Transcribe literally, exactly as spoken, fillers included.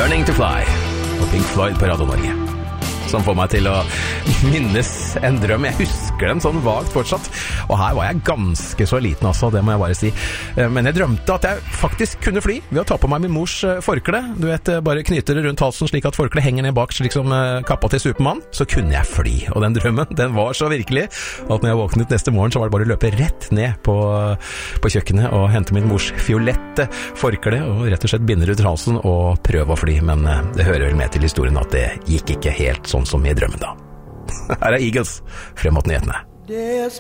Learning to Fly og Pink Floyd på Radio Norge, som får meg til å minnes en drøm. Jeg husker den sånn vagt fortsatt, og her var jeg ganske så liten også, det må jeg bare si. Men jeg drømte at jeg faktisk kunne fly ved å ta på meg min mors forkle. Du vet, bare knyte det rundt halsen slik at forkle henger ned bak, slik som kappa til Superman. Så kunne jeg fly, og den drømmen, den var så virkelig at når jeg våknet neste morgen, så var det bare å løpe rett ned på, på kjøkkenet og hente min mors fiolette forkle og rett og slett binde rundt halsen og prøve å fly. Men det hører vel med til historien at det gikk ikke helt sånn som i drømmen da. Her er Eagles frem mot nyhetene. There's